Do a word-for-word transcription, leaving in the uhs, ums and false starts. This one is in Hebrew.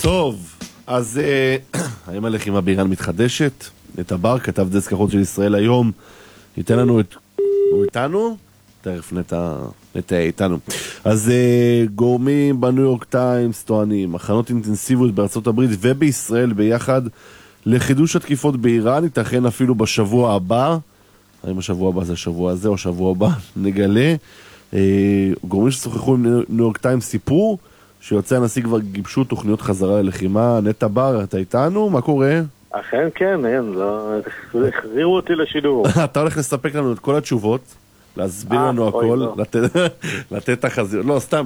טוב, אז האם הלחימה באיראן מתחדשת? נטע בר, כתב דסק החוץ של ישראל היום, ייתן לנו את... הוא איתנו? תכף נטע, נטע איתנו. אז גורמים בניו יורק טיימס טוענים, הכנות אינטנסיביות בארצות הברית ובישראל ביחד לחידוש התקיפות באיראן, ייתכן אפילו בשבוע הבא. האם השבוע הבא זה השבוע הזה או השבוע הבא? נגלה. גורמים ששוחחו עם ניו יורק טיימס סיפור שיוצא הנשיא כבר גיבשו תוכניות חזרה ללחימה. נטע בר, אתה איתנו? מה קורה? אכן כן, אין, לא... החזירו אותי לשידור. אתה הולך לספק לנו את כל התשובות, להסביר לנו הכל, לתת תחזיות. לא, סתם,